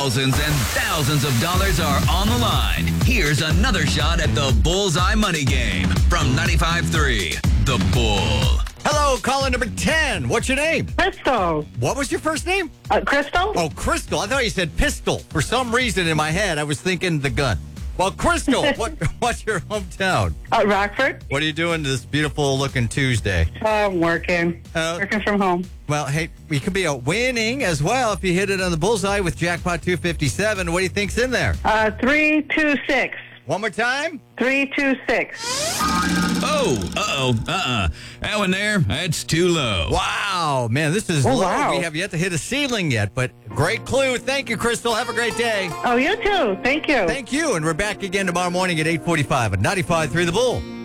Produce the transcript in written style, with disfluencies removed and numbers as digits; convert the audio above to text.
Thousands and thousands of dollars are on the line. Here's another shot at the Bullseye Money Game from 95.3 The Bull. Hello, caller number 10. What's your name? Crystal. What was your first name? Crystal? Oh, Crystal. I thought you said pistol. For some reason in my head, I was thinking the gun. Well, Crystal, what's your hometown? Rockford. What are you doing this beautiful looking Tuesday? I'm working. Working from home. Well, hey, we could be winning as well if you hit it on the bullseye with Jackpot 257. What do you think's in there? 326. One more time? 326. That one there, that's too low. Wow, man, this is low. Wow. We have yet to hit a ceiling yet, but great clue. Thank you, Crystal. Have a great day. Oh, you too. Thank you. Thank you, and we're back again tomorrow morning at 8:45 at 95.3 The Bull.